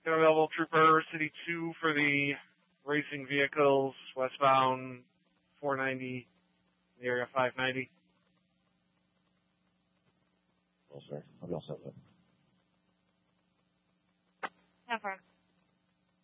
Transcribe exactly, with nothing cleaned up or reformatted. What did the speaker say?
Got available Trooper City two for the racing vehicles, westbound four ninety, the area five ninety. Well, sir, I'll be all set, sir. Never.